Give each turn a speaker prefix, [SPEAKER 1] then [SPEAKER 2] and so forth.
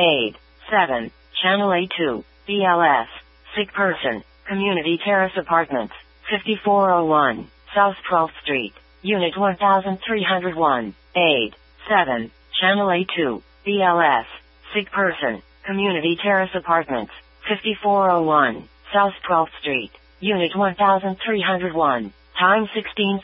[SPEAKER 1] Aid. 7. Channel A2, BLS. Sick person. Community Terrace Apartments. 5401, South 12th Street. Unit 1301. Aid. 7. Channel A2, BLS. Sick person. Community Terrace Apartments. 5401, South 12th Street. Unit 1301. Time 16